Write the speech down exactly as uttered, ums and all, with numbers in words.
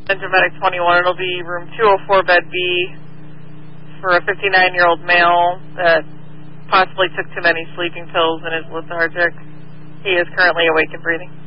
Medic twenty-one, it'll be room two oh four, bed B, for a fifty-nine-year-old male that possibly took too many sleeping pills and is lethargic. He is currently awake and breathing.